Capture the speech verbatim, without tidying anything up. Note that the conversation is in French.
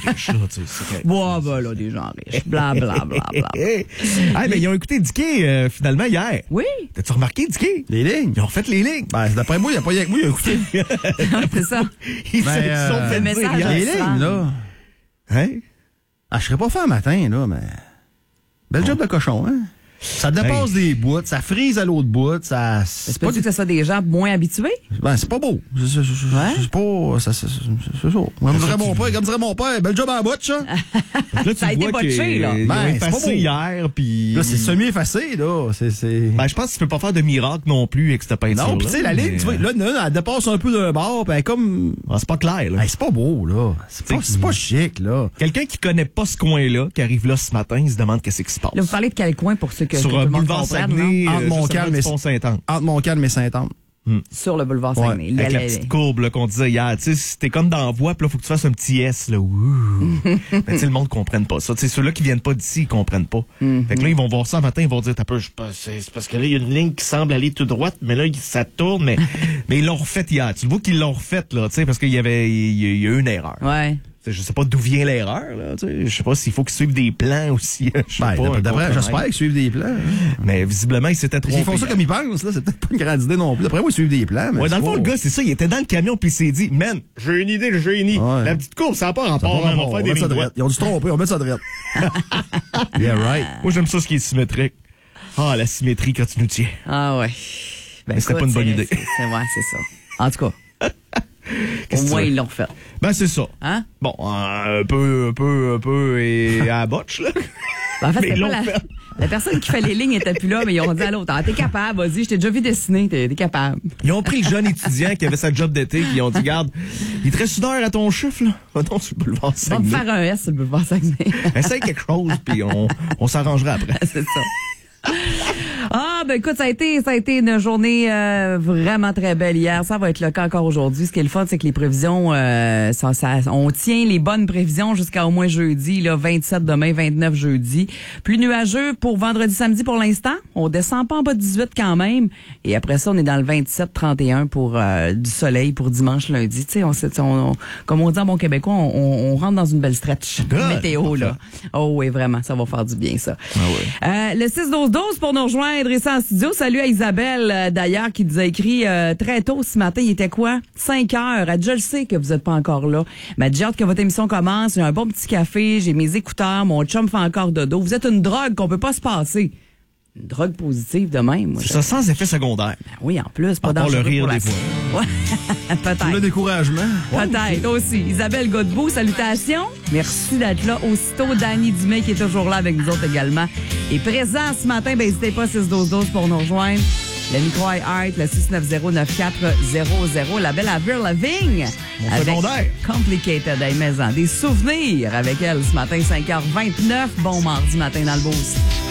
riches, là, tu sais. Ouais, ben là, des gens riches. Bla, bla, bla, bla. Hey, mais ils ont écouté Dicky, euh, finalement, hier. Oui. T'as-tu remarqué, Dicky? Les lignes. Ils ont refait les lignes. Ben, d'après moi, il n'y a pas rien que moi, il a écouté. C'est ça. Ils Ben, se euh, sont fait le dire message hier. Les ça. lignes, là. Hein? Ah, je serais pas fait un matin, là, mais. Bel job de cochon, hein? Ça dépasse des bouts, ça frise à l'autre bout, ça. C'est C'est pas pas, que ce soit des gens moins habitués? ben, c'est pas beau. C'est c'est- c'est- Ouais. c'est pas. ça- C'est c'est ça. Comme dirait mon père, comme dirait mon père, bel job en bouche, ça. Là, tu Ça a été vois botché, que, là. euh, Ils Ben, ont c'est pas effacé beau. hier, puis... Là, c'est semi-effacé, là. C'est. c'est- Ben, je pense que tu peux pas faire de miracle non plus avec cette peinture-là. non, pis tu sais, la ligne, mais, tu vois, là, là, elle dépasse un peu d'un bord, ben, comme. ah, c'est pas clair, là. Hey, c'est pas beau, là. C'est pas, T'sais, c'est pas chic, là. Quelqu'un qui connaît pas ce coin-là, qui arrive là ce matin, il se demande qu'est-ce qui se passe. Là, vous parlez de quel coin pour ceux que, que Sur tout un le monde boulevard comprenne, Saguenay, non? Entre euh, juste Montcalm avant et- du Pont-Saint-Anne. Entre Montcalm et Saint-Anne. Sur le boulevard Saguenay. Il y a Avec la la- petite courbe là, qu'on disait hier. Tu sais, t'es comme dans la voie, puis là, faut que tu fasses un petit S. Là. Ouh. Mais tu sais, le monde ne comprenne pas ça. Tu sais, ceux-là qui viennent pas d'ici, ils comprennent pas. Fait que là, ils vont voir ça le matin, ils vont dire, t'as peu, je sais pas, c'est c'est parce que là, il y a une ligne qui semble aller tout droite, mais là, il- ça tourne, mais, mais ils l'ont refait hier. Tu le vois qu'ils l'ont refait, là, tu sais, parce qu'il y avait, il y, a- il y a eu une erreur. Ouais. Tu sais, je sais pas d'où vient l'erreur, là, tu sais. Je sais pas s'il faut qu'ils suivent des plans aussi. Je sais Ben, pas. un d'après, contre-maître. j'espère qu'ils suivent des plans. hein. Mais visiblement, ils s'étaient trompés. S'ils font ça comme ils pensent, là, c'est peut-être pas une grande idée non plus. D'après moi, ils suivent des plans. Mais Ouais, dans le c'est fond, pas- le gars, c'est ça, il était dans le camion puis il s'est dit, man, j'ai une idée, j'ai une idée. Ouais. La petite courbe, ça n'a pas Ça va rapport, pas man, on rapport, va faire on des met ça lignes droite. droites. Ils ont dû se tromper, on met ça droite. Yeah, right. Moi, j'aime ça, ce qui est symétrique. Ah, la symétrie quand tu nous tiens. Ah ouais. Ben, Mais c'était écoute, pas une bonne c'est- idée. C'est c'est- ouais, c'est ça. En tout cas, Qu'est-ce au que moins, tu veux? ils l'ont refait. Ben, c'est ça. Hein? Bon, euh, un peu, un peu, un peu, et à la botche, là. Ben, en fait, Mais c'est ils pas l'ont la, fait. la personne qui fait les lignes était plus là, mais ils ont dit à l'autre, ah, t'es capable, vas-y, je t'ai déjà vu dessiner, t'es t'es capable. Ils ont pris le jeune étudiant qui avait sa job d'été, puis ils ont dit, garde, il te reste une heure à ton chiffre, là. Va donc sur le boulevard Va me Saguenay. faire un S sur le boulevard Saguenay. Essaye quelque chose, puis on, on s'arrangera après. C'est ça. Ah, ben écoute, ça a été, ça a été une journée euh, vraiment très belle hier. Ça va être le cas encore aujourd'hui. Ce qui est le fun, c'est que les prévisions, euh, ça, ça, on tient les bonnes prévisions jusqu'à au moins jeudi, là, vingt-sept demain, vingt-neuf jeudi. Plus nuageux pour vendredi, samedi pour l'instant. On descend pas en bas de dix-huit quand même. Et après ça, on est dans le vingt-sept trente et un pour euh, du soleil pour dimanche, lundi. Tu sais, on, sait- on, on- comme on dit en bon québécois, on, on, on rentre dans une belle stretch Good. météo là. Oh oui, vraiment, ça va faire du bien ça. Euh, le six douze douze pour nous rejoindre ici en studio. Salut à Isabelle, euh, d'ailleurs, qui nous a écrit euh, très tôt ce matin. Il était quoi? cinq heures. Elle dit, je le sais que vous n'êtes pas encore là. Mais elle dit, j'ai hâte que votre émission commence. J'ai un bon petit café, j'ai mes écouteurs, mon chum fait encore dodo. Vous êtes une drogue qu'on peut pas se passer. Une drogue positive de même. Moi, C'est ça, sans effet secondaire. Ben oui, en plus, pas À part dangereux le rire pour la des fois. Ouais, peut-être. Le découragement. Peut-être aussi. Isabelle Godbout, salutations. Merci d'être là. Aussitôt, Danny Dumais qui est toujours là avec nous autres également. Et présent ce matin, ben n'hésitez pas six douze douze pour nous rejoindre. Le micro iHeart, le six neuf zéro neuf quatre zéro zéro. La belle Avril Lavigne. Mon avec secondaire. Complicated, hey, maison. Des souvenirs avec elle ce matin, cinq heures vingt-neuf. Bon mardi matin dans le boost.